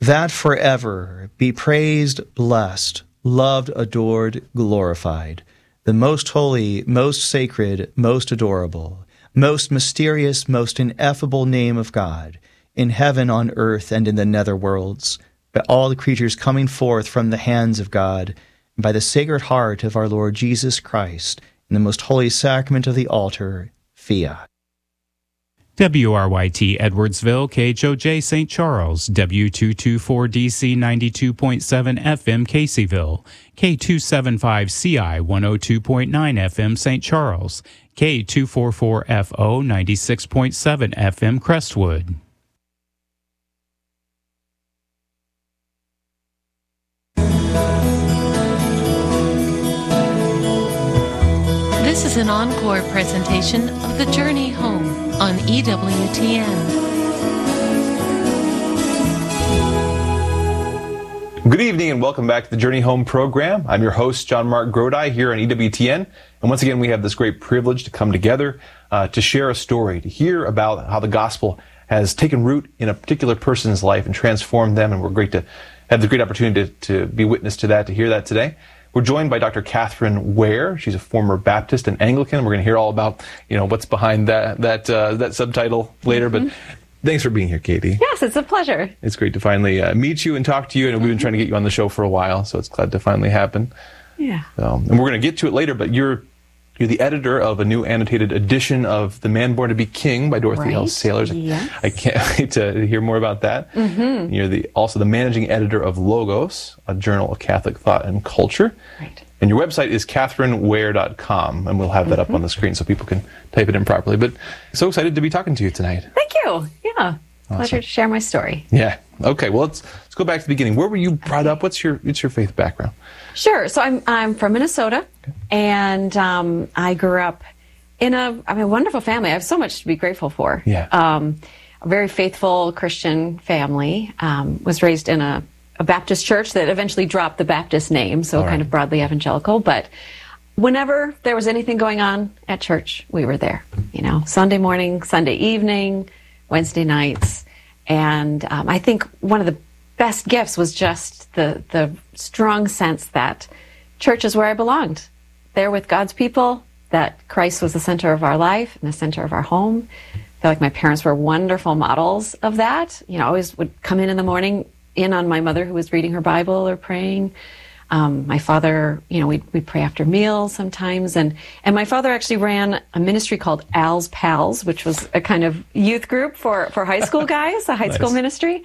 that forever be praised, blessed, loved, adored, glorified, the most holy, most sacred, most adorable, most mysterious, most ineffable name of God, in heaven, on earth, and in the nether worlds, by all the creatures coming forth from the hands of God, and by the Sacred Heart of our Lord Jesus Christ, in the most holy sacrament of the altar, fiat. WRYT Edwardsville, KHOJ St. Charles, W224DC 92.7 FM Caseyville, K275CI 102.9 FM St. Charles, K244FO 96.7 FM Crestwood. This is an encore presentation of The Journey Home on EWTN. Good evening and welcome back to the Journey Home program. I'm your host, John Mark Grodi, here on EWTN. And once again, we have this great privilege to come together to share a story, to hear about how the gospel has taken root in a particular person's life and transformed them. And we're great to have the great opportunity to be witness to that, to hear that today. We're joined by Dr. Catherine Ware. She's a former Baptist and Anglican. We're going to hear all about, what's behind that subtitle later. But thanks for being here, Katie. Yes, it's a pleasure. It's great to finally meet you and talk to you. And we've been trying to get you on the show for a while, so it's glad to finally happen. Yeah. And we're going to get to it later. But you're the editor of a new annotated edition of The Man Born to Be King by Dorothy L. Sayers. Yes. I can't wait to hear more about that. Mm-hmm. You're also the managing editor of Logos, a journal of Catholic thought and culture. Right. And your website is catherineware.com, and we'll have that up on the screen so people can type it in properly. But so excited to be talking to you tonight. Thank you. Yeah. Awesome. Pleasure to share my story. Yeah. Okay. Well, let's go back to the beginning. Where were you brought up? What's your faith background? Sure. So I'm from Minnesota, and I grew up in a wonderful family. I have so much to be grateful for. Yeah. A very faithful Christian family. Was raised in a Baptist church that eventually dropped the Baptist name, so kind of broadly evangelical. But whenever there was anything going on at church, we were there. Sunday morning, Sunday evening, Wednesday nights. And I think one of the best gifts was just the strong sense that church is where I belonged. There with God's people, that Christ was the center of our life and the center of our home. I feel like my parents were wonderful models of that. I always would come in the morning in on my mother who was reading her Bible or praying. My father, we'd pray after meals sometimes. And my father actually ran a ministry called Al's Pals, which was a kind of youth group for high school guys, a high school ministry.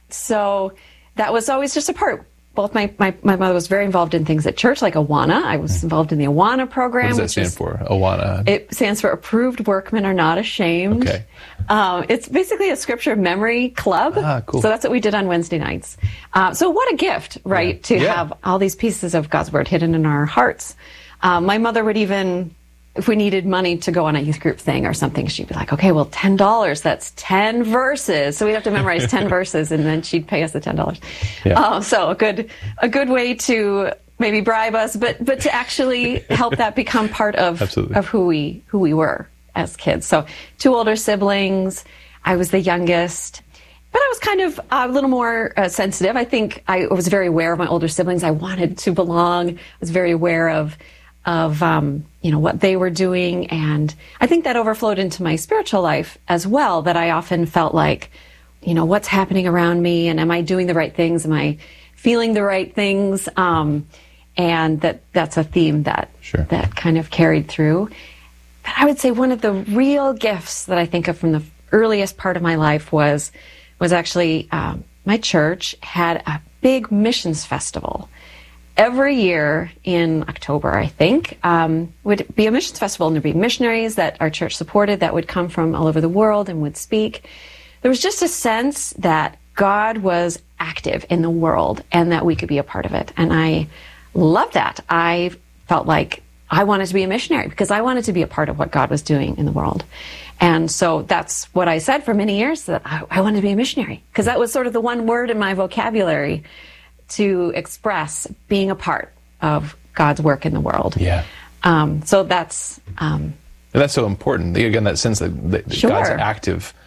So that was always just a part. Both my mother was very involved in things at church, like Awana. I was involved in the Awana program. What does that stand for, Awana? It stands for Approved Workmen Are Not Ashamed. Okay. It's basically a scripture memory club. Cool. So that's what we did on Wednesday nights. So what a gift, right, to have all these pieces of God's Word hidden in our hearts. My mother would even, if we needed money to go on a youth group thing or something, she'd be like, okay, well, $10, that's 10 verses. So we'd have to memorize 10 verses, and then she'd pay us the $10. Yeah. So a good way to maybe bribe us, but to actually help that become part of who we were as kids. So 2 older siblings. I was the youngest. But I was kind of a little more sensitive. I think I was very aware of my older siblings. I wanted to belong. I was very aware of what they were doing. And I think that overflowed into my spiritual life as well, that I often felt like, what's happening around me, and am I doing the right things? Am I feeling the right things? And that's a theme that kind of carried through. But I would say one of the real gifts that I think of from the earliest part of my life was actually my church had a big missions festival. Every year in October, I think, would be a missions festival, and there'd be missionaries that our church supported that would come from all over the world and would speak. There was just a sense that God was active in the world and that we could be a part of it. And I loved that. I felt like I wanted to be a missionary because I wanted to be a part of what God was doing in the world. And so that's what I said for many years, that I wanted to be a missionary, because that was sort of the one word in my vocabulary to express being a part of God's work in the world. Yeah. So that's... and that's so important. Again, that sense that God's active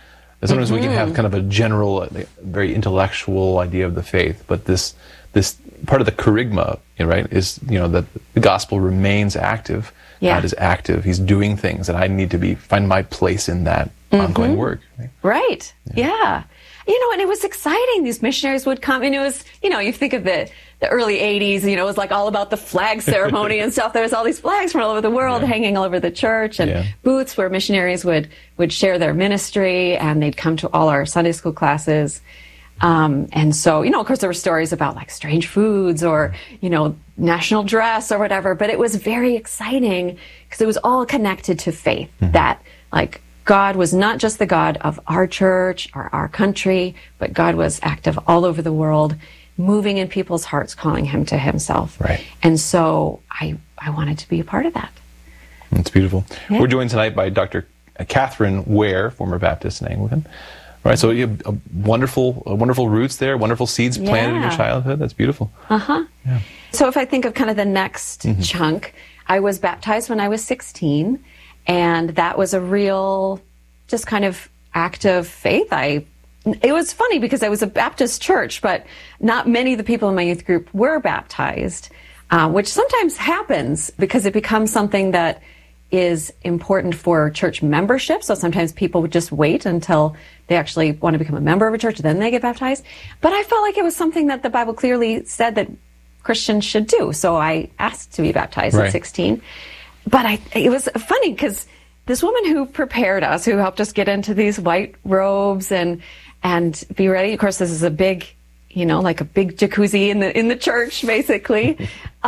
Sometimes we can have kind of a general, very intellectual idea of the faith, but this part of the kerygma, right, is, that the gospel remains active. Yeah. God is active. He's doing things, and I need to find my place in that ongoing work. Right. Yeah. And it was exciting. These missionaries would come, and it was, you think of the early 80s, it was like all about the flag ceremony and stuff. There was all these flags from all over the world hanging all over the church, and booths where missionaries would share their ministry, and they'd come to all our Sunday school classes. And so, of course, there were stories about like strange foods or, national dress or whatever, but it was very exciting because it was all connected to faith, that like God was not just the God of our church or our country, but God was active all over the world, moving in people's hearts, calling him to himself. Right. And so I wanted to be a part of that. That's beautiful. Yeah. We're joined tonight by Dr. Catherine Ware, former Baptist and Anglican. Right, so you have wonderful roots there, wonderful seeds planted in your childhood. That's beautiful. Uh-huh. Yeah. So if I think of kind of the next chunk, I was baptized when I was 16, and that was a real, just kind of act of faith. It was funny because I was a Baptist church, but not many of the people in my youth group were baptized, which sometimes happens because it becomes something that is important for church membership. So sometimes people would just wait until they actually want to become a member of a church, then they get baptized. But I felt like it was something that the Bible clearly said that Christians should do. So I asked to be baptized at 16. But it was funny because this woman who prepared us, who helped us get into these white robes and be ready. Of course, this is a big, like a big jacuzzi in the church, basically.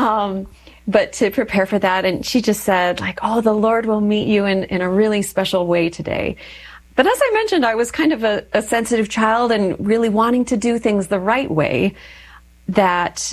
But to prepare for that, and she just said, like, oh, the Lord will meet you in a really special way today. But as I mentioned, I was kind of a sensitive child and really wanting to do things the right way. That,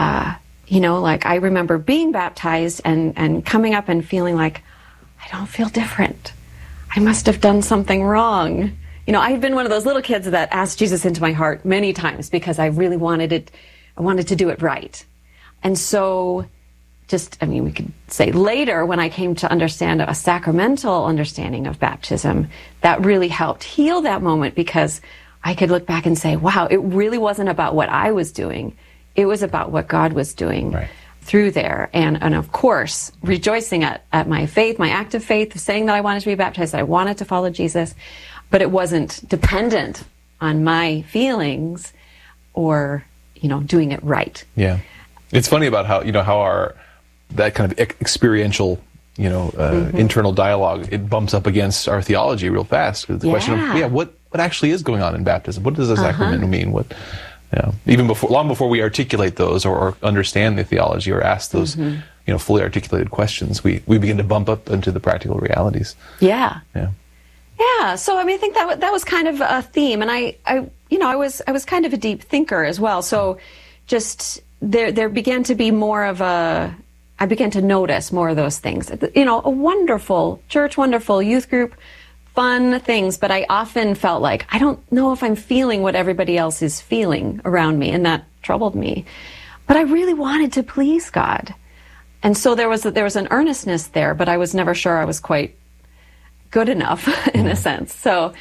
like I remember being baptized and coming up and feeling like, I don't feel different. I must have done something wrong. I had been one of those little kids that asked Jesus into my heart many times because I really wanted it. I wanted to do it right. And so we could say later when I came to understand a sacramental understanding of baptism, that really helped heal that moment because I could look back and say, wow, it really wasn't about what I was doing. It was about what God was doing through there. And of course, rejoicing at my faith, my act of faith, saying that I wanted to be baptized, that I wanted to follow Jesus, but it wasn't dependent on my feelings or, doing it right. Yeah. It's funny about how, how that kind of experiential, internal dialogue, it bumps up against our theology real fast. The question of, what actually is going on in baptism? What does a sacrament mean? Even long before we articulate those or understand the theology or ask those, fully articulated questions, we begin to bump up into the practical realities. Yeah. Yeah. Yeah. So, I think that was kind of a theme, and I was kind of a deep thinker as well. So just there began to be more of I began to notice more of those things. A wonderful church, wonderful youth group, fun things, but I often felt like, I don't know if I'm feeling what everybody else is feeling around me, and that troubled me. But I really wanted to please God. And so there was an earnestness there, but I was never sure I was quite good enough in a sense. So,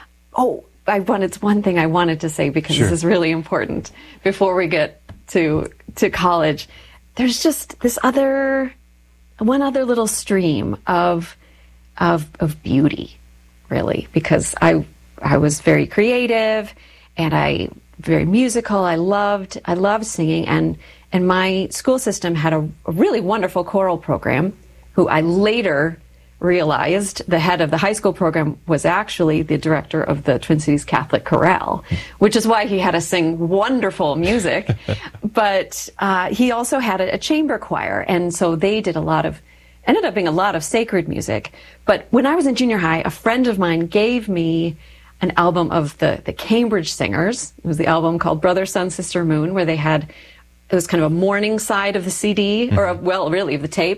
it's one thing I wanted to say because this is really important before we get to college. There's just this one other little stream of beauty, really, because I was very creative and very musical. I loved singing, and my school system had a really wonderful choral program, who I later realized the head of the high school program was actually the director of the Twin Cities Catholic Chorale, which is why he had us sing wonderful music. But he also had a chamber choir, and so they did ended up being a lot of sacred music. But when I was in junior high, a friend of mine gave me an album of the Cambridge Singers. It was the album called Brother, Sun, Sister, Moon, where it was kind of a morning side of the CD, or really of the tape,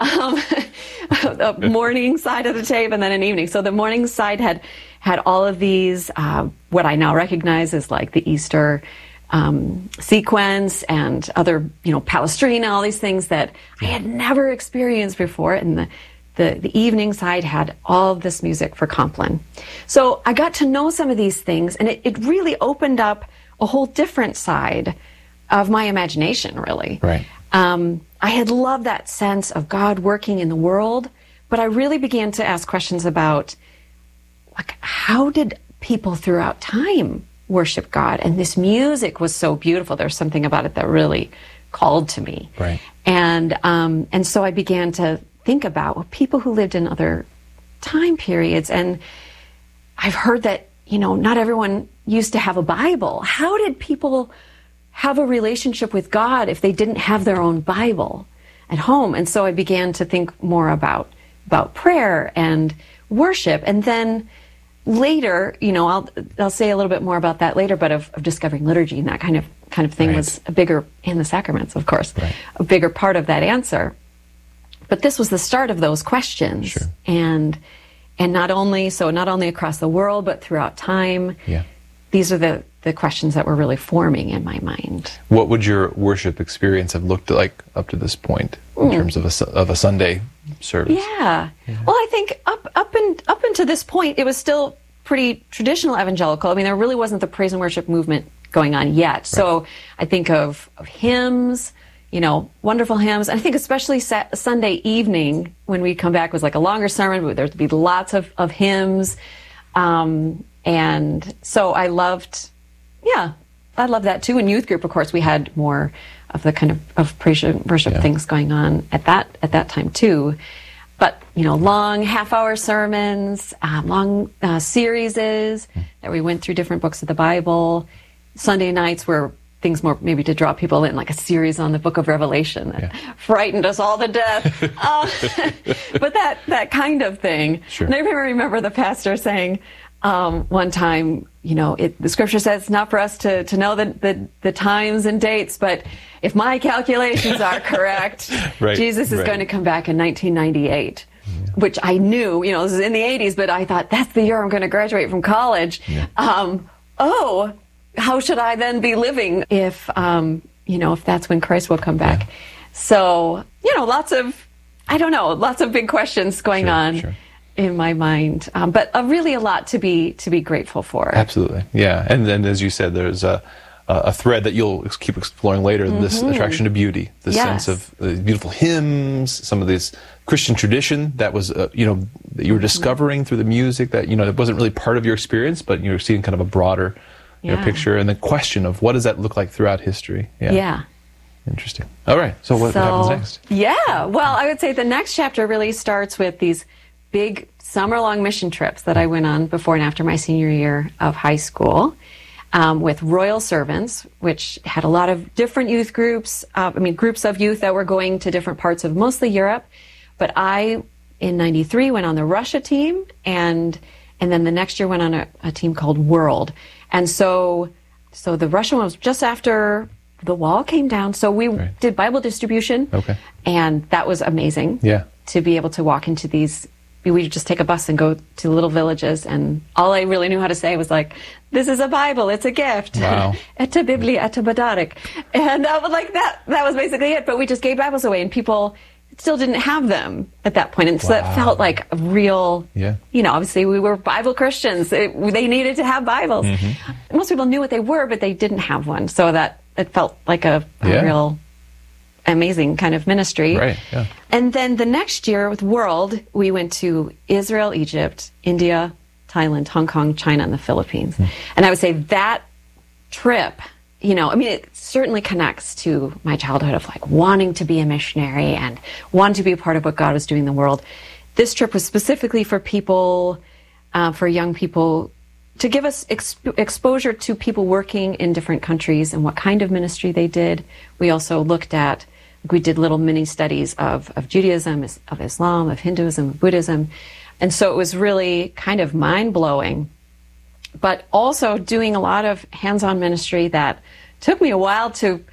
a morning side of the tape, and then an evening. So the morning side had all of these, what I now recognize as like the Easter sequence and other, Palestrina, all these things that I had never experienced before. And the evening side had all of this music for Compline. So I got to know some of these things, and it really opened up a whole different side of my imagination, really. Right. I had loved that sense of God working in the world, but I really began to ask questions about, like, how did people throughout time worship God? And this music was so beautiful. There's something about it that really called to me. Right. And so I began to think about people who lived in other time periods. And I've heard that, not everyone used to have a Bible. How did people have a relationship with God if they didn't have their own Bible at home? And so I began to think more about prayer and worship. And then later, I'll say a little bit more about that later, but of discovering liturgy and that kind of thing was a bigger, and the sacraments, of course, a bigger part of that answer. But this was the start of those questions. Sure. And not only across the world, but throughout time. Yeah. These are the questions that were really forming in my mind. What would your worship experience have looked like up to this point in terms of a Sunday service? Yeah. Well, I think up until this point, it was still pretty traditional evangelical. I mean, there really wasn't the praise and worship movement going on yet. Right. So I think of hymns, wonderful hymns. And I think especially Sunday evening when we'd come back was like a longer sermon. There'd be lots of hymns. And so I loved that too. In youth group, of course, we had more of the kind of praise and worship things going on at that time too. But, long half-hour sermons, long series that we went through different books of the Bible. Sunday nights were things more maybe to draw people in, like a series on the book of Revelation that frightened us all to death. But that kind of thing. Sure. And I remember the pastor saying one time, the scripture says it's not for us to know the times and dates, but if my calculations are correct, Jesus is going to come back in 1998. Which I knew, this is in the 80s, but I thought that's the year I'm going to graduate from college. Yeah. How should I then be living if that's when Christ will come back? Yeah. So, lots of big questions going on in my mind, but really a lot to be grateful for. Absolutely. Yeah. And then, as you said, there's a thread that you'll keep exploring later, this attraction to beauty, this sense of beautiful hymns, some of this Christian tradition that was, that you were discovering through the music that, it wasn't really part of your experience, but you're seeing kind of a broader picture, and the question of what does that look like throughout history. Yeah. Interesting. All right. So what happens next? Yeah. Well, I would say the next chapter really starts with these big summer-long mission trips that I went on before and after my senior year of high school. With Royal Servants, which had a lot of different youth groups, groups of youth that were going to different parts of mostly Europe. But I, in 93, went on the Russia team, and then the next year went on a team called World. And so the Russia one was just after the wall came down. So we did Bible distribution, and that was amazing to be able to walk into these. We'd just take a bus and go to little villages, and all I really knew how to say was like, "This is a Bible, it's a gift." Wow. Eta Biblia, eta Badarik. And that was basically it. But we just gave Bibles away, and people still didn't have them at that point. And so that felt like a real, obviously we were Bible Christians. They needed to have Bibles. Mm-hmm. Most people knew what they were, but they didn't have one. So that it felt like a real amazing kind of ministry. Right, yeah. And then the next year with World, we went to Israel, Egypt, India, Thailand, Hong Kong, China, and the Philippines. And I would say that trip, it certainly connects to my childhood of like wanting to be a missionary and wanting to be a part of what God was doing in the world. This trip was specifically for people, for young people, to give us exposure to people working in different countries and what kind of ministry they did. We also looked at, we did little mini studies of Judaism, of Islam, of Hinduism, of Buddhism. And so it was really kind of mind-blowing, but also doing a lot of hands-on ministry that took me a while to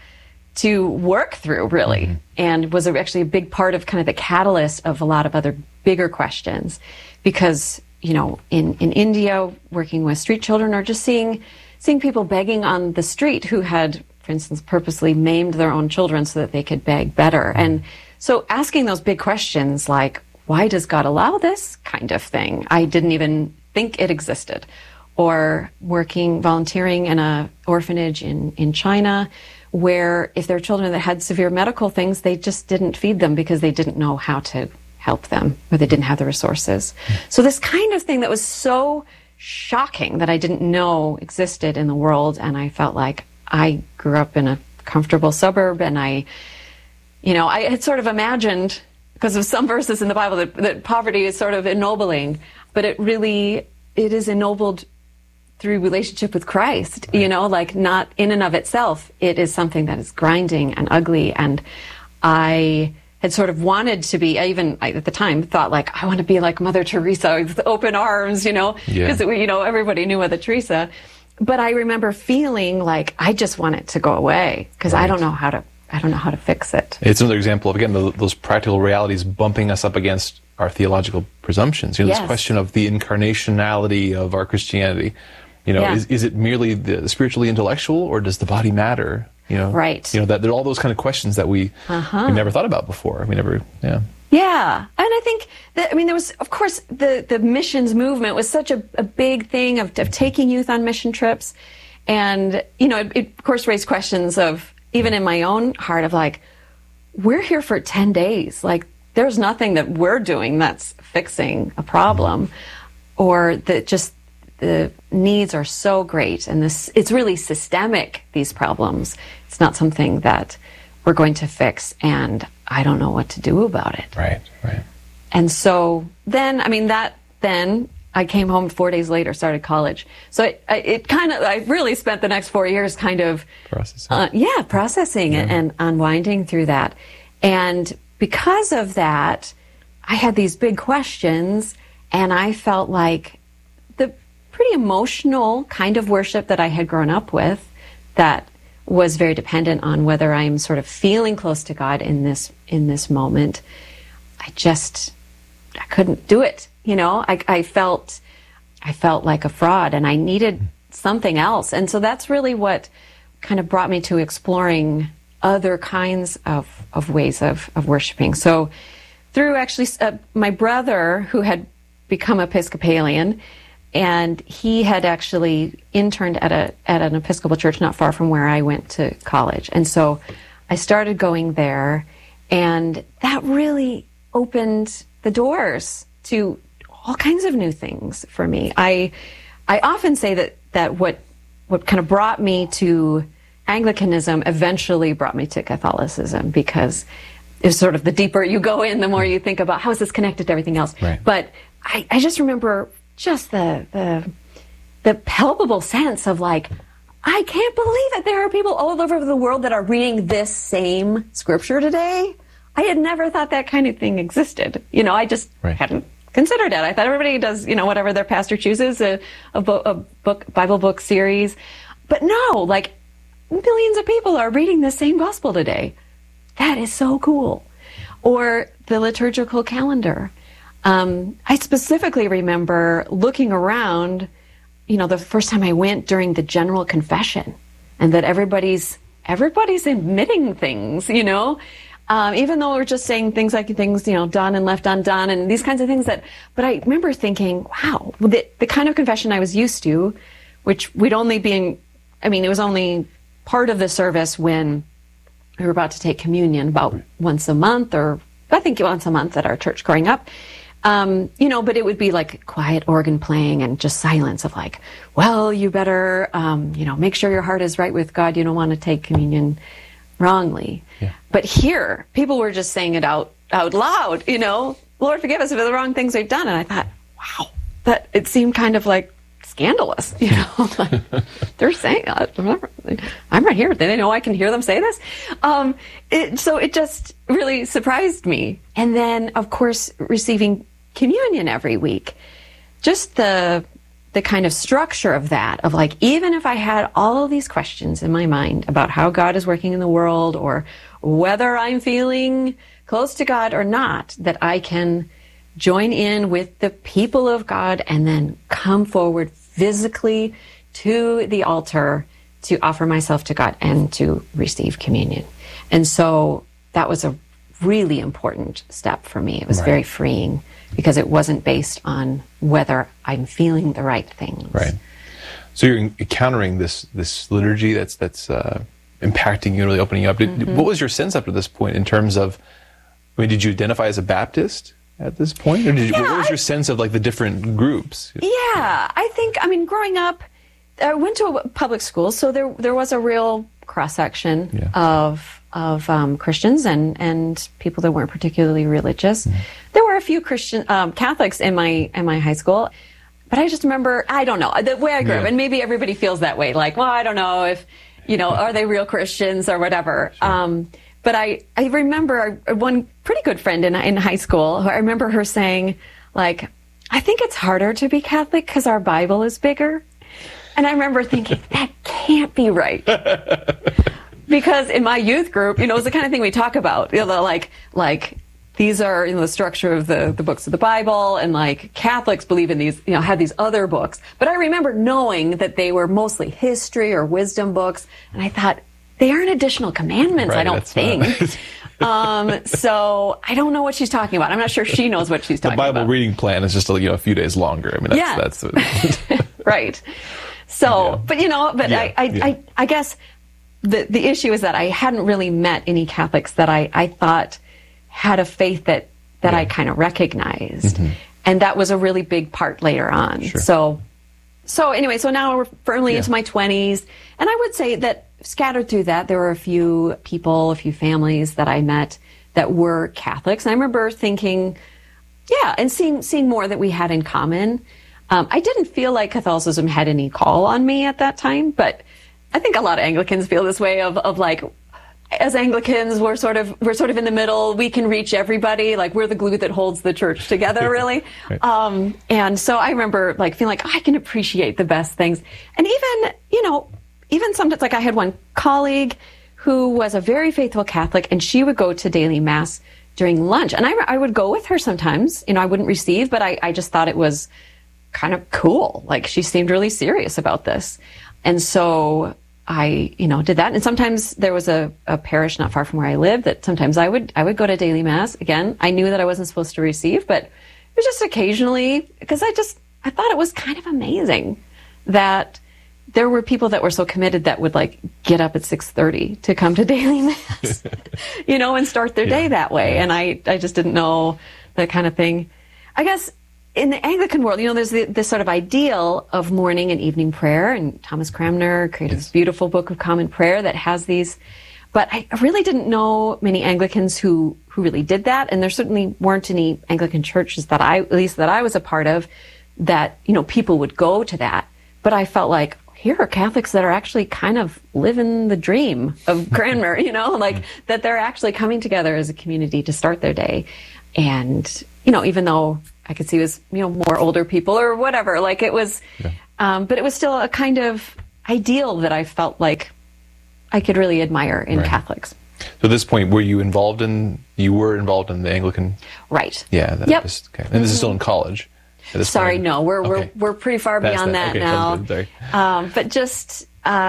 work through, really, and was actually a big part of kind of the catalyst of a lot of other bigger questions. Because, in India, working with street children, or just seeing people begging on the street who had, for instance, purposely maimed their own children so that they could beg better. And so asking those big questions like, why does God allow this kind of thing? I didn't even think it existed. Or volunteering in an orphanage in China, where if there were children that had severe medical things, they just didn't feed them because they didn't know how to help them, or they didn't have the resources. So this kind of thing that was so shocking that I didn't know existed in the world, and I felt like I grew up in a comfortable suburb, and I had sort of imagined, because of some verses in the Bible, that poverty is sort of ennobling, but it is ennobled through relationship with Christ, like not in and of itself. It is something that is grinding and ugly. And I had sort of wanted to be, I at the time thought like, I want to be like Mother Teresa with open arms, because everybody knew Mother Teresa. But I remember feeling like I just want it to go away, because I don't know how to fix it. It's another example of, again, those practical realities bumping us up against our theological presumptions. This question of the incarnationality of our Christianity. Is it merely the spiritually intellectual, or does the body matter? Right. That there are all those kind of questions that we never thought about before. Yeah. And I think that, there was, of course, the missions movement was such a big thing of taking youth on mission trips. And, it of course raised questions of, even in my own heart, of like, we're here for 10 days. Like, there's nothing that we're doing that's fixing a problem, or that just the needs are so great, and it's really systemic, these problems. It's not something that we're going to fix, and I don't know what to do about it. Right. And so then, I came home 4 days later, started college. So I really spent the next 4 years kind of processing and unwinding through that. And because of that, I had these big questions, and I felt like the pretty emotional kind of worship that I had grown up with, that was very dependent on whether I'm sort of feeling close to God in this moment, I couldn't do it. I felt like a fraud, and I needed something else. And so that's really what kind of brought me to exploring other kinds of ways of worshiping. So through actually my brother, who had become Episcopalian, and he had actually interned at an Episcopal church not far from where I went to college. And so I started going there, and that really opened the doors to all kinds of new things for me. I often say that what kind of brought me to Anglicanism eventually brought me to Catholicism, because it's sort of the deeper you go in, the more you think about how is this connected to everything else. Right. But I just remember just the palpable sense of like, I can't believe it. There are people all over the world that are reading this same scripture today. I had never thought that kind of thing existed. I just hadn't considered it. I thought everybody does, whatever their pastor chooses, a Bible book series. But no, like, millions of people are reading the same gospel today. That is so cool. Or the liturgical calendar. I specifically remember looking around, the first time I went during the general confession, and that everybody's admitting things, even though we're just saying things like done and left undone and these kinds of things but I remember thinking, wow, the kind of confession I was used to, which we'd only been, it was only part of the service when we were about to take communion about once a month, or I think once a month at our church growing up. But it would be like quiet organ playing and just silence of like, well, you better, make sure your heart is right with God. You don't want to take communion wrongly. Yeah. But here, people were just saying it out loud, Lord, forgive us for the wrong things we've done. And I thought, wow, that it seemed kind of like scandalous, like, they're saying that. I'm right here. They know I can hear them say this. So it just really surprised me. And then, of course, receiving communion every week, just the kind of structure of that, of like, even if I had all of these questions in my mind about how God is working in the world, or whether I'm feeling close to God or not, that I can join in with the people of God and then come forward physically to the altar to offer myself to God and to receive communion. And so that was a really important step for me. It was very freeing because it wasn't based on whether I'm feeling the right things. Right. So you're encountering this liturgy that's impacting you, really opening you up. What was your sense up to this point in terms of, did you identify as a Baptist at this point? Or what was your sense of like the different groups? Yeah, I think, growing up, I went to a public school, so there was a real cross-section of Christians and people that weren't particularly religious. There were a few Christian Catholics in my high school, but I just remember, I don't know, the way I grew up, and maybe everybody feels that way, like, well, I don't know if, are they real Christians or whatever. Sure. But I remember one pretty good friend in high school, who I remember her saying, like, I think it's harder to be Catholic because our Bible is bigger. And I remember thinking, that can't be right. Because in my youth group, it's the kind of thing we talk about, like these are, the structure of the books of the Bible, and like Catholics believe in these, have these other books. But I remember knowing that they were mostly history or wisdom books. And I thought, they aren't additional commandments, I don't think. So I don't know what she's talking about. I'm not sure she knows what she's talking about. The Bible reading plan is just a few days longer. That's right. So, but I guess the issue is that I hadn't really met any Catholics that I thought had a faith that I kind of recognized. And that was a really big part later on. Sure. So anyway, so now we're firmly into my 20s. And I would say that scattered through that, there were a few people, a few families that I met that were Catholics. And I remember thinking, and seeing more that we had in common. I didn't feel like Catholicism had any call on me at that time, but I think a lot of Anglicans feel this way of like, as Anglicans, we're sort of in the middle. We can reach everybody. Like, we're the glue that holds the church together, really. Right. And so I remember like feeling like I can appreciate the best things. And even sometimes, like, I had one colleague who was a very faithful Catholic, and she would go to daily mass during lunch. And I would go with her sometimes. I wouldn't receive, but I just thought it was kind of cool. Like, she seemed really serious about this. And so I, did that. And sometimes there was a parish not far from where I lived that sometimes I would go to daily mass. Again, I knew that I wasn't supposed to receive, but it was just occasionally, because I thought it was kind of amazing that there were people that were so committed that would like get up at 6:30 to come to daily mass, and start their day that way. And I just didn't know that kind of thing. I guess in the Anglican world, there's this sort of ideal of morning and evening prayer, and Thomas Cranmer created this beautiful Book of Common Prayer that has these. But I really didn't know many Anglicans who really did that, and there certainly weren't any Anglican churches that I was a part of that people would go to that. But I felt like, here are Catholics that are actually kind of living the dream of Cranmer, that they're actually coming together as a community to start their day. And, even though I could see it was, more older people or whatever, like it was, but it was still a kind of ideal that I felt like I could really admire in Catholics. So at this point, were you involved in the Anglican? Right. Yeah. Yep. Okay. And this is still in college? Sorry, no, we're pretty far beyond that now. But just,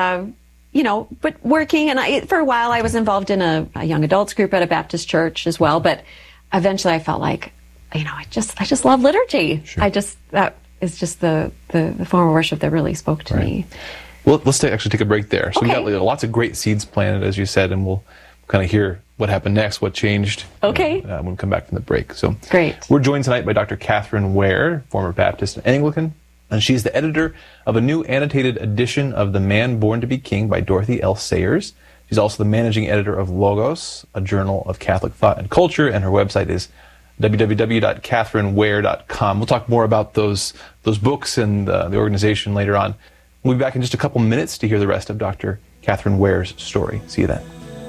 but working, and for a while I was involved in a young adults group at a Baptist church as well. But eventually I felt like, I just love liturgy. Sure. That is just the form of worship that really spoke to me. Well, let's actually take a break there. So we got lots of great seeds planted, as you said, and we'll kind of hear what happened next, what changed. Okay. When we come back from the break. So great. We're joined tonight by Dr. Catherine Ware, former Baptist and Anglican, and she's the editor of a new annotated edition of The Man Born to be King by Dorothy L. Sayers. She's also the managing editor of Logos, a journal of Catholic thought and culture, and her website is www.catherineware.com. We'll talk more about those books and the organization later on. We'll be back in just a couple minutes to hear the rest of Dr. Catherine Ware's story. See you then.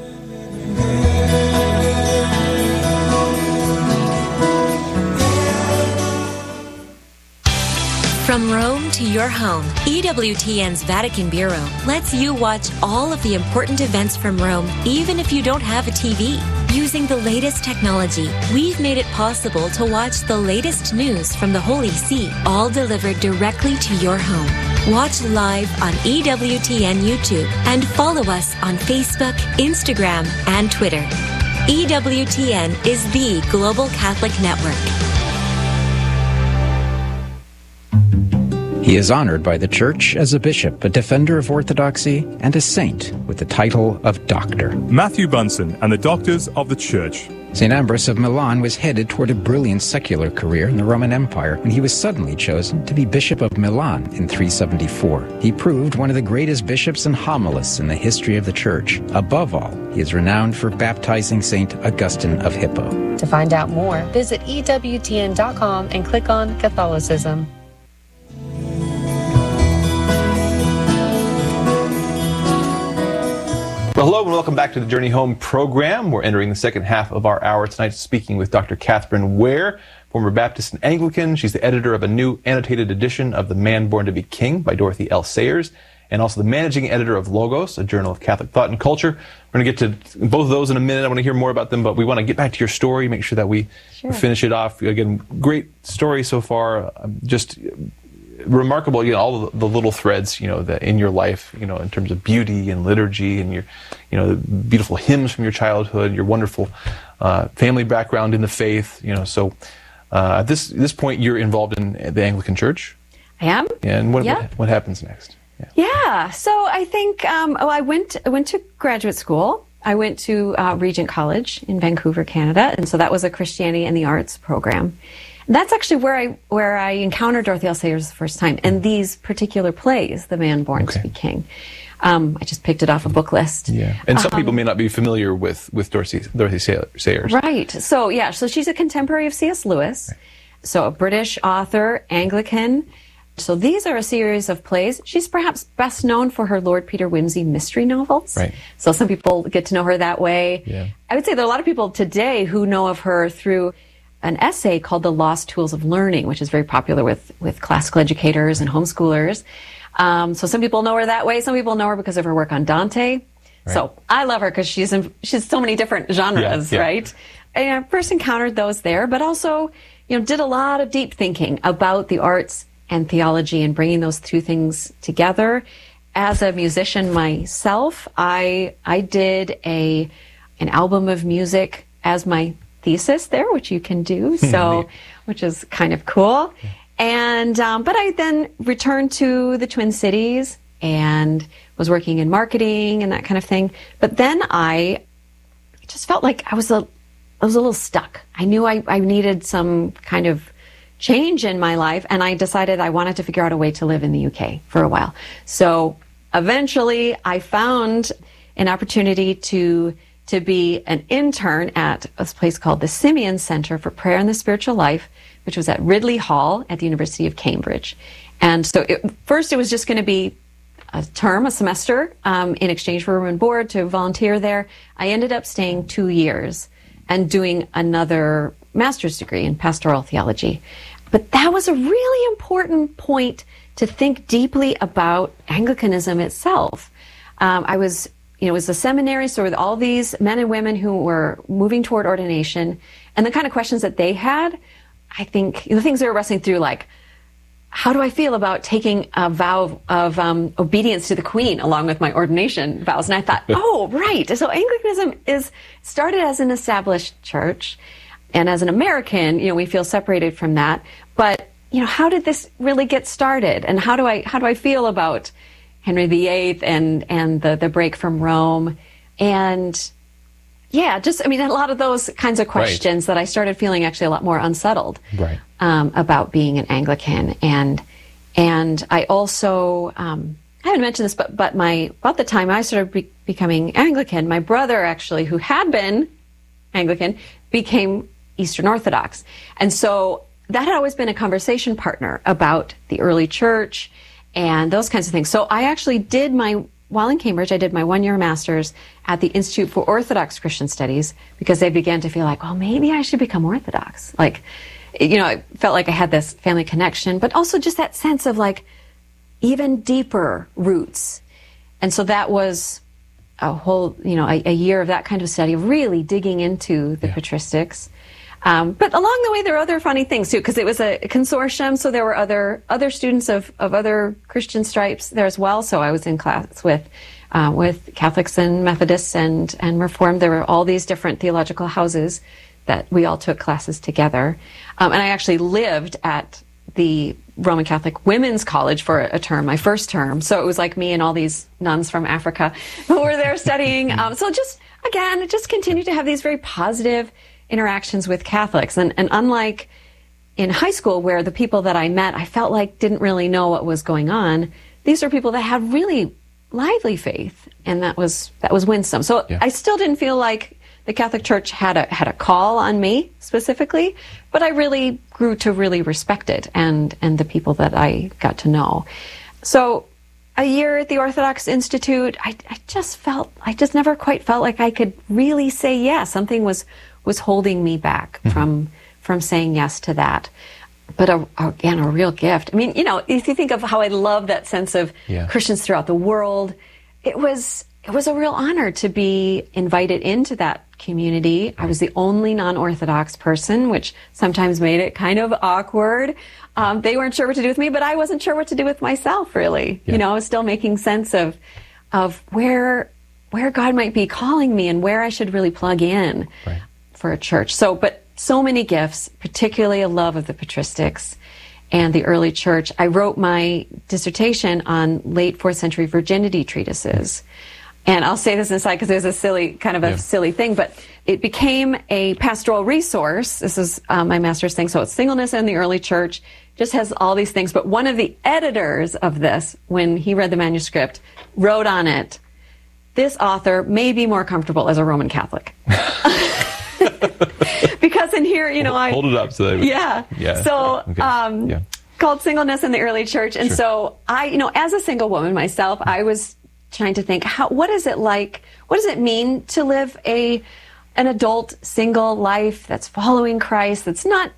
From Rome to your home, EWTN's Vatican Bureau lets you watch all of the important events from Rome, even if you don't have a TV. Using the latest technology, we've made it possible to watch the latest news from the Holy See, all delivered directly to your home. Watch live on EWTN YouTube and follow us on Facebook, Instagram, and Twitter. EWTN is the Global Catholic Network. He is honored by the Church as a bishop, a defender of orthodoxy, and a saint with the title of Doctor. Matthew Bunsen and the Doctors of the Church. St. Ambrose of Milan was headed toward a brilliant secular career in the Roman Empire when he was suddenly chosen to be Bishop of Milan in 374. He proved one of the greatest bishops and homilists in the history of the Church. Above all, he is renowned for baptizing St. Augustine of Hippo. To find out more, visit EWTN.com and click on Catholicism. Well, hello and welcome back to the Journey Home program. We're entering the second half of our hour tonight, speaking with Dr. Catherine Ware, former Baptist and Anglican. She's the editor of a new annotated edition of The Man Born to be King by Dorothy L. Sayers, and also the managing editor of Logos, a journal of Catholic thought and culture. We're going to get to both of those in a minute. I want to hear more about them, but we want to get back to your story, make sure that we finish it off. Again, great story so far. Just remarkable, all the little threads, that in your life, in terms of beauty and liturgy and your, the beautiful hymns from your childhood, your wonderful family background in the faith, So at this point, you're involved in the Anglican Church. I am. And what happens next? Yeah. So I think I went to graduate school. I went to Regent College in Vancouver, Canada, and so that was a Christianity and the Arts program. That's actually where I encountered Dorothy L. Sayers the first time, and these particular plays, The Man Born to be King. I just picked it off a book list. Yeah, and some people may not be familiar with Dorothy Sayers. Right. So she's a contemporary of C.S. Lewis, so a British author, Anglican. So these are a series of plays. She's perhaps best known for her Lord Peter Wimsey mystery novels. Right. So some people get to know her that way. Yeah. I would say there are a lot of people today who know of her through an essay called The Lost Tools of Learning, which is very popular with classical educators and homeschoolers. So some people know her that way. Some people know her because of her work on Dante. Right. So I love her because she's so many different genres, right? And I first encountered those there, but also, did a lot of deep thinking about the arts and theology and bringing those two things together. As a musician myself, I did an album of music as my thesis there, which you can do, which is kind of cool. And but I then returned to the Twin Cities and was working in marketing and that kind of thing. But then I just felt like I was a little stuck. I knew I needed some kind of change in my life, and I decided I wanted to figure out a way to live in the UK for a while. So eventually I found an opportunity to be an intern at a place called the Simeon Center for Prayer and the Spiritual Life, which was at Ridley Hall at the University of Cambridge. And so first it was just going to be a semester, in exchange for room and board to volunteer there. I ended up staying 2 years and doing another master's degree in pastoral theology. But that was a really important point to think deeply about Anglicanism itself. It was a seminary, so with all these men and women who were moving toward ordination, and the kind of questions that they had, I think the things they were wrestling through, like, how do I feel about taking a vow of obedience to the Queen along with my ordination vows? And I thought, oh, right. So Anglicanism is started as an established church, and as an American, we feel separated from that. But how did this really get started? And how do I feel about Henry VIII and the break from Rome? And a lot of those kinds of questions that I started feeling actually a lot more unsettled about being an Anglican. And I also, I haven't mentioned this, but about the time I started becoming Anglican, my brother actually, who had been Anglican, became Eastern Orthodox. And so that had always been a conversation partner about the early church and those kinds of things. So I actually while in Cambridge, I did my 1-year master's at the Institute for Orthodox Christian Studies, because they began to feel like, well, maybe I should become Orthodox. Like, I felt like I had this family connection, but also just that sense of like even deeper roots. And so that was a whole, a year of that kind of study, of really digging into the patristics. But along the way, there were other funny things too, because it was a consortium, so there were other students of other Christian stripes there as well. So I was in class with with Catholics and Methodists and Reformed. There were all these different theological houses that we all took classes together. And I actually lived at the Roman Catholic Women's College for a term, my first term. So it was like me and all these nuns from Africa who were there studying. So just continued to have these very positive interactions with Catholics. And unlike in high school, where the people that I met, I felt like didn't really know what was going on, these are people that had really lively faith, and that was winsome. So I still didn't feel like the Catholic Church had a call on me specifically, but I really grew to really respect it and the people that I got to know. So a year at the Orthodox Institute, I just never quite felt like I could really say yes. Something was holding me back from saying yes to that. But again, a real gift. I mean, if you think of how I love that sense of Christians throughout the world, it was a real honor to be invited into that community. I was the only non-Orthodox person, which sometimes made it kind of awkward. They weren't sure what to do with me, but I wasn't sure what to do with myself, really. I was still making sense of where God might be calling me and where I should really plug in for a church. But so many gifts, particularly a love of the patristics and the early church. I wrote my dissertation on late 4th century virginity treatises. And I'll say this inside because there's a silly thing, but it became a pastoral resource. This is my master's thing. So it's singleness in the early church, just has all these things. But one of the editors of this, when he read the manuscript, wrote on it, "This author may be more comfortable as a Roman Catholic." Because in here, I hold it up so they would, So called Singleness in the Early Church. And so I, as a single woman myself, I was trying to think, what is it like? What does it mean to live an adult single life that's following Christ? That's not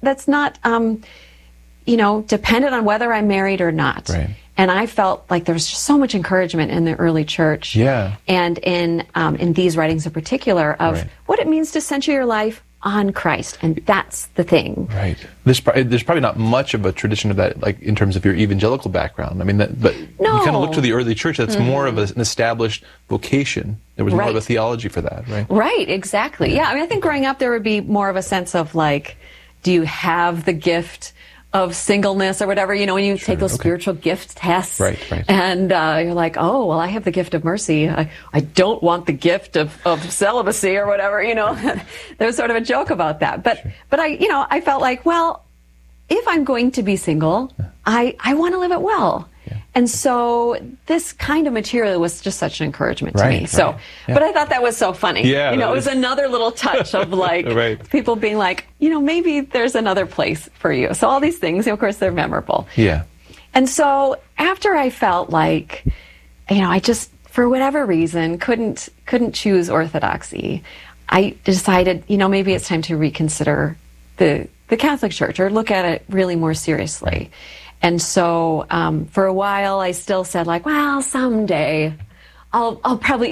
dependent on whether I'm married or not. Right. And I felt like there was just so much encouragement in the early church, and in these writings in particular, of what it means to center your life on Christ, and that's the thing. Right. There's probably not much of a tradition of that, like in terms of your evangelical background. I mean, but you kind of look to the early church. That's more of an established vocation. There was more of a theology for that, right? Right. Exactly. Yeah. I mean, I think growing up there would be more of a sense of like, do you have the gift of singleness or whatever, when you take those spiritual gift tests, and you're like, oh, well, I have the gift of mercy. I don't want the gift of celibacy or whatever, There's sort of a joke about that. But I felt like, well, if I'm going to be single, I want to live it well. Yeah. And so this kind of material was just such an encouragement to me. So, but I thought that was so funny. Yeah, it was another little touch of like people being like, maybe there's another place for you. So all these things, of course, they're memorable. Yeah. And so after I felt like, I just, for whatever reason, couldn't choose orthodoxy, I decided, maybe it's time to reconsider the Catholic Church or look at it really more seriously. And so for a while, I still said like, well, someday I'll probably